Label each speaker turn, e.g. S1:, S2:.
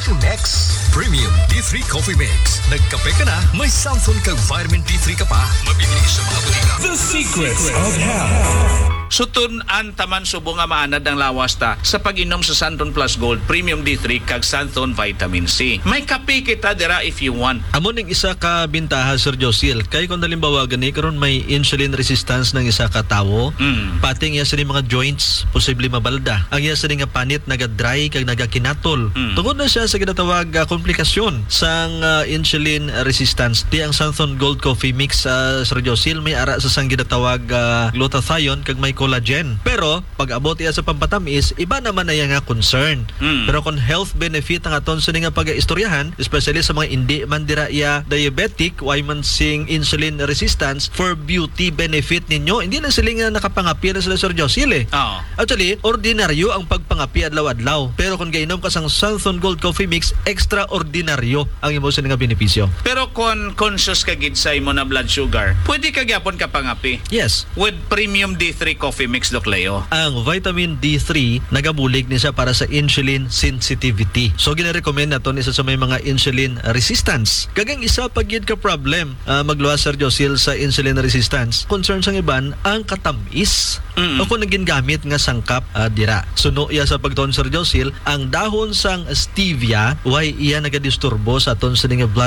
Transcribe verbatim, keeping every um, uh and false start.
S1: Next, Premium D three Coffee Mix. Nagkape ka na, may Samson kag vitamin D three ka pa. Mabibili sa mga butika.
S2: The Secrets of Health.
S3: Sutun an taman subo nga maanad ang lawas ta sa pag-inom sa Santon Plus Gold Premium D three kag Santon Vitamin C. May kape kita dira if you want.
S4: Amo ning isa ka bintaha Sir Josil kay kung dalimbawa gani karon may insulin resistance ng isa ka tawo.
S3: Mm.
S4: Pati nga sa mga joints posible mabalda. Ang iya sa nga panit naga-dry kag nagakinatol.
S3: Mm.
S4: Tungod na siya sa ginatawag uh, komplikasyon sang uh, insulin resistance. Di ang Santon Gold Coffee Mix uh, Sir Josil may ara sa sang ginatawag uh, glutathione kag may collagen. Pero pag abot iya sa pampatamis, iba naman na iya nga concern.
S3: Mm.
S4: Pero kung health benefit ang aton sa nga pag-istoryahan, especially sa mga hindi man dira iya diabetic, why man sing insulin resistance for beauty benefit ninyo, hindi na sila nga nakapangapi na sila Sir Josil eh.
S3: Oo.
S4: Actually, ordinaryo ang pagpangapi adlaw-adlaw. Pero kung gainom ka sang Santon Gold Coffee Mix, extraordinaryo ang imo sa nga benepisyo.
S3: Pero kung conscious ka gid sa imo na blood sugar, pwede ka gyapon ka pangapi
S4: Yes.
S3: with Premium D three Coffee Mix, Doc Leo.
S4: Ang vitamin D three nagabulig ni siya para sa insulin sensitivity. So gina-recommend nato isa sa may mga insulin resistance. Kagang isa pag yun ka problem uh, magluwas Sir Josil sa insulin resistance, concern sa iban ang katamis.
S3: Mm-mm.
S4: O kung naging gamit nga sangkap uh, dira. Suno iya sa pagton Sir Josil, ang dahon sang stevia why iya nagadisturbo sa aton sa nga blood